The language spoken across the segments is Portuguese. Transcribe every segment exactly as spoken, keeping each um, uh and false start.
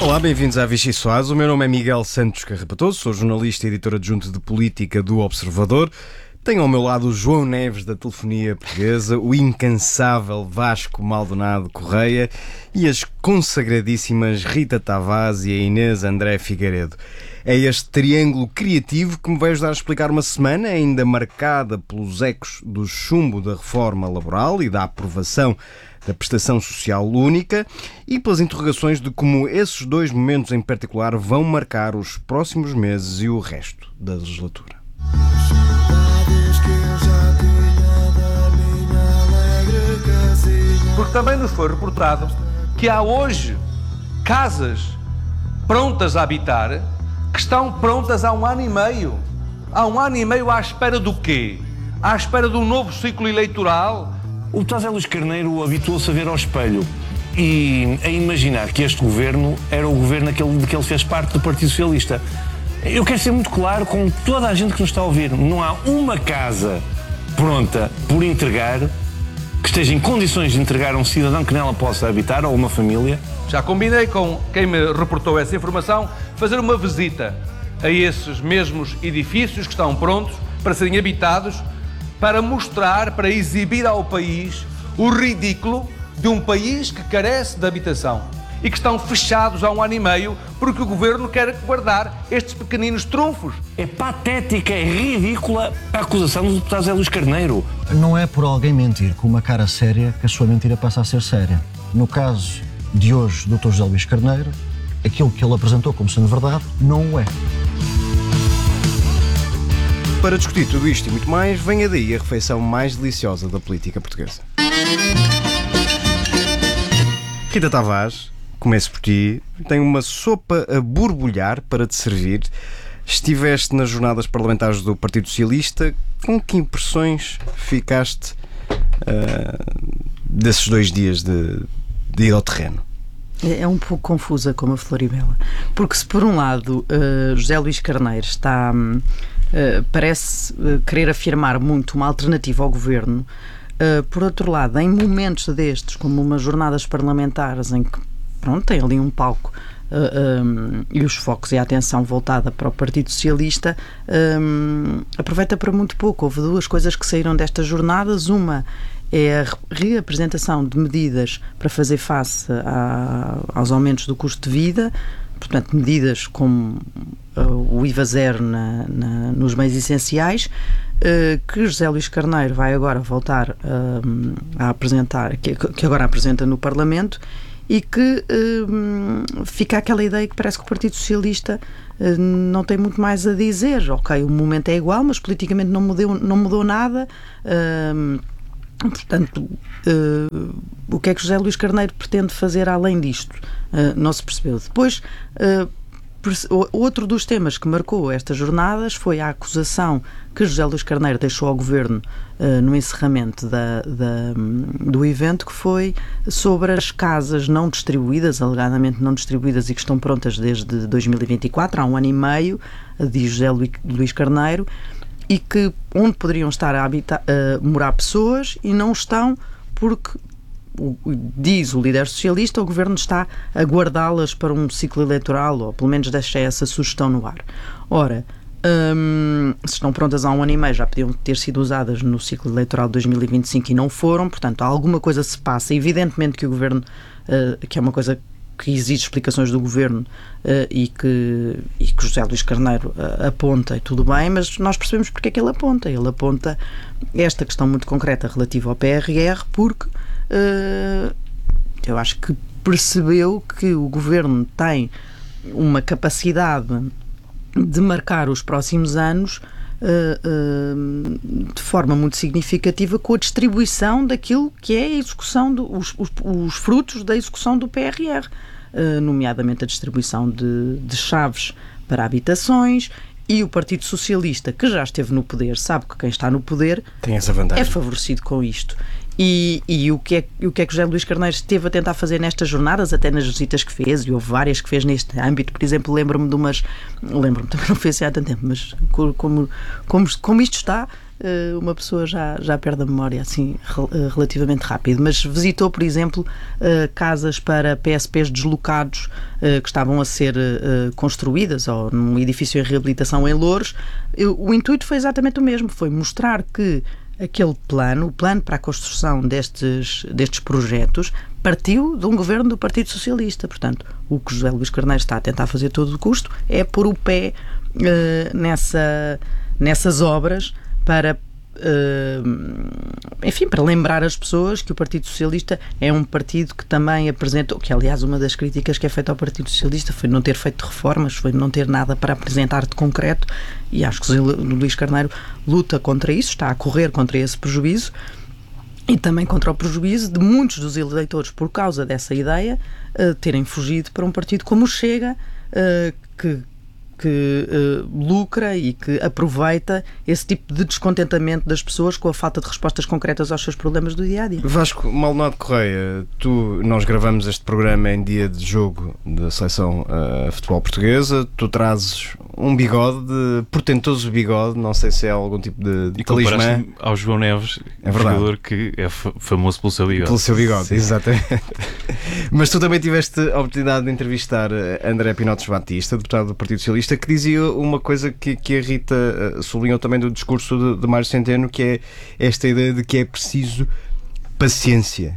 Olá, bem-vindos à Vichy Soares. O meu nome é Miguel Santos Carrapatoso, sou jornalista e editor adjunto de política do Observador. Tenho ao meu lado o João Neves da telefonia portuguesa, o incansável Vasco Maldonado Correia e as consagradíssimas Rita Tavares e a Inês André Figueiredo. É este triângulo criativo que me vai ajudar a explicar uma semana ainda marcada pelos ecos do chumbo da reforma laboral e da aprovação da prestação social única e pelas interrogações de como esses dois momentos em particular vão marcar os próximos meses e o resto da legislatura. Porque também nos foi reportado que há hoje casas prontas a habitar que estão prontas há um ano e meio. Há um ano e meio à espera do quê? À espera de um novo ciclo eleitoral. O deputado José Luís Carneiro habituou-se a ver ao espelho e a imaginar que este governo era o governo de que ele fez parte do Partido Socialista. Eu quero ser muito claro com toda a gente que nos está a ouvir. Não há uma casa pronta por entregar que esteja em condições de entregar a um cidadão que nela possa habitar ou uma família. Já combinei com quem me reportou essa informação fazer uma visita a esses mesmos edifícios que estão prontos para serem habitados, para mostrar, para exibir ao país o ridículo de um país que carece de habitação e que estão fechados há um ano e meio porque o governo quer guardar estes pequeninos trunfos. É patética, é ridícula a acusação do deputado José Luís Carneiro. Não é por alguém mentir com uma cara séria que a sua mentira passa a ser séria. No caso de hoje, doutor José Luís Carneiro, aquilo que ele apresentou como sendo verdade não o é. Para discutir tudo isto e muito mais, venha daí a refeição mais deliciosa da política portuguesa. Rita Tavares, começo por ti. Tenho uma sopa a borbulhar para te servir. Estiveste nas jornadas parlamentares do Partido Socialista. Com que impressões ficaste uh, desses dois dias de, de ir ao terreno? É um pouco confusa como a Floribela. Porque se por um lado uh, José Luís Carneiro está... Uh, parece uh, querer afirmar muito uma alternativa ao governo, uh, por outro lado, em momentos destes, como umas jornadas parlamentares em que pronto, tem ali um palco uh, um, e os focos e a atenção voltada para o Partido Socialista, um, aproveita para muito pouco. Houve duas coisas que saíram destas jornadas. Uma é a reapresentação de medidas para fazer face a, aos aumentos do custo de vida, portanto, medidas como uh, o I V A zero na, na, nos meios essenciais, uh, que José Luís Carneiro vai agora voltar uh, a apresentar, que, que agora apresenta no Parlamento, e que uh, fica aquela ideia que parece que o Partido Socialista uh, não tem muito mais a dizer. Ok, o momento é igual, mas politicamente não mudou, não mudou nada. Uh, Portanto, uh, o que é que José Luís Carneiro pretende fazer além disto? Uh, não se percebeu. Depois, uh, outro dos temas que marcou estas jornadas foi a acusação que José Luís Carneiro deixou ao Governo uh, no encerramento da, da, do evento, que foi sobre as casas não distribuídas, alegadamente não distribuídas e que estão prontas desde dois mil e vinte e quatro, há um ano e meio, diz José Luís Carneiro, e que onde poderiam estar a, habitar, a morar pessoas e não estão porque, o, diz o líder socialista, o governo está a guardá-las para um ciclo eleitoral, ou pelo menos deixa essa sugestão no ar. Ora, hum, se estão prontas há um ano e meio, já podiam ter sido usadas no ciclo eleitoral de dois mil e vinte e cinco e não foram, portanto alguma coisa se passa. Evidentemente que o governo, uh, que é uma coisa que exige explicações do governo uh, e, que, e que José Luís Carneiro uh, aponta, e tudo bem, mas nós percebemos porque é que ele aponta. Ele aponta esta questão muito concreta relativa ao P R R porque uh, eu acho que percebeu que o governo tem uma capacidade de marcar os próximos anos uh, uh, de forma muito significativa com a distribuição daquilo que é a execução, do, os, os, os frutos da execução do P R R, uh, nomeadamente a distribuição de, de chaves para habitações. E o Partido Socialista, que já esteve no poder, sabe que quem está no poder tem essa vantagem, é favorecido com isto. E, e o, que é, o que é que José Luís Carneiro esteve a tentar fazer nestas jornadas, até nas visitas que fez, e houve várias que fez neste âmbito. Por exemplo, lembro-me de umas... Lembro-me, também não foi assim há tanto tempo, mas como, como, como isto está, uma pessoa já, já perde a memória assim relativamente rápido, mas visitou, por exemplo, casas para P S Ps deslocados que estavam a ser construídas, ou num edifício em reabilitação em Louros. O intuito foi exatamente o mesmo, foi mostrar que aquele plano, o plano para a construção destes, destes projetos, partiu de um governo do Partido Socialista. Portanto, o que José Luís Carneiro está a tentar fazer a todo o custo é pôr o pé uh, nessa, nessas obras para, uh, enfim, para lembrar as pessoas que o Partido Socialista é um partido que também apresentou, que aliás uma das críticas que é feita ao Partido Socialista foi não ter feito reformas, foi não ter nada para apresentar de concreto, e acho que José Luís Carneiro luta contra isso, está a correr contra esse prejuízo, e também contra o prejuízo de muitos dos eleitores, por causa dessa ideia, uh, terem fugido para um partido como o Chega, uh, que, que uh, lucra e que aproveita esse tipo de descontentamento das pessoas com a falta de respostas concretas aos seus problemas do dia-a-dia. Vasco Maldonado Correia, tu, nós gravamos este programa em dia de jogo da seleção uh, futebol portuguesa, tu trazes um bigode, portentoso bigode, não sei se é algum tipo de, de e talismã. Ao João Neves, é jogador que é famoso pelo seu bigode. Pelo seu bigode, sim. Exatamente. Mas tu também tiveste a oportunidade de entrevistar André Pinotes Batista, deputado do Partido Socialista, que dizia uma coisa que, que a Rita sublinhou também do discurso de, de Mário Centeno, que é esta ideia de que é preciso paciência.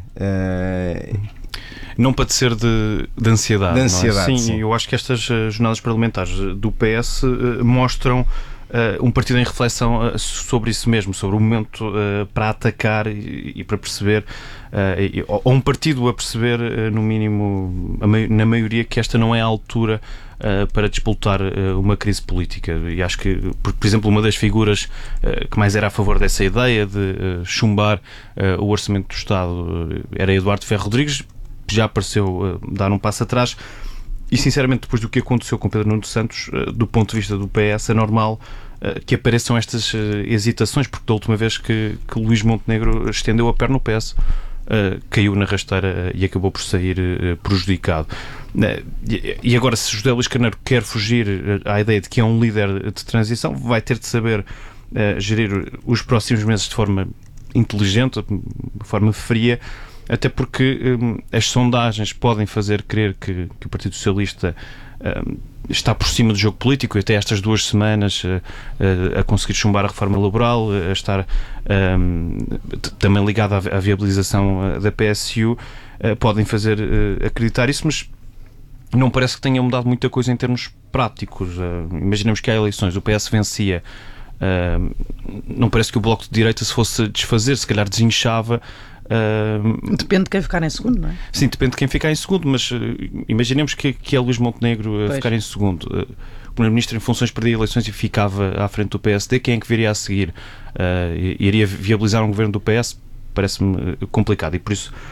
Uh, Não padecer de, de ansiedade. De ansiedade, não é? sim, sim, eu acho que estas uh, jornadas parlamentares do P S uh, mostram uh, um partido em reflexão uh, sobre isso mesmo, sobre o momento uh, para atacar e, e para perceber, uh, e, ou um partido a perceber, uh, no mínimo, a mai- na maioria, que esta não é a altura Uh, para disputar uh, uma crise política. E acho que, por, por exemplo, uma das figuras uh, que mais era a favor dessa ideia de uh, chumbar uh, o orçamento do Estado uh, era Eduardo Ferro Rodrigues, que já apareceu uh, dar um passo atrás, e sinceramente, depois do que aconteceu com Pedro Nuno Santos, uh, do ponto de vista do P S, é normal uh, que apareçam estas uh, hesitações, porque da última vez que, que Luís Montenegro estendeu a perna no P S, Uh, caiu na rasteira uh, e acabou por sair uh, prejudicado. Uh, e, e agora, se José Luís Carneiro quer fugir uh, à ideia de que é um líder de transição, vai ter de saber uh, gerir os próximos meses de forma inteligente, de forma fria, até porque um, as sondagens podem fazer crer que, que o Partido Socialista um, está por cima do jogo político, e até estas duas semanas uh, uh, a conseguir chumbar a reforma laboral, a estar um, t- também ligado à, à viabilização uh, da P S U, uh, podem fazer uh, acreditar isso, mas não parece que tenha mudado muita coisa em termos práticos. Uh, imaginemos que há eleições, o P S vencia, uh, não parece que o Bloco de Direita se fosse desfazer, se calhar desinchava. Uh, depende de quem ficar em segundo, não é? Sim, depende de quem ficar em segundo, mas uh, imaginemos que, que é Luís Montenegro uh, ficar em segundo. Uh, o Primeiro-Ministro em funções perdia eleições e ficava à frente do P S D. Quem é que viria a seguir? Uh, iria viabilizar um governo do P S? Parece-me complicado, e por isso